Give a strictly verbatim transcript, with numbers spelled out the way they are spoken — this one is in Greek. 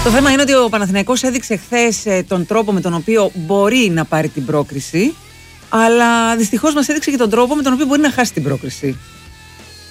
Το θέμα είναι ότι ο Παναθηναϊκός έδειξε χθες τον τρόπο με τον οποίο μπορεί να πάρει την πρόκριση, αλλά δυστυχώς μας έδειξε και τον τρόπο με τον οποίο μπορεί να χάσει την πρόκριση.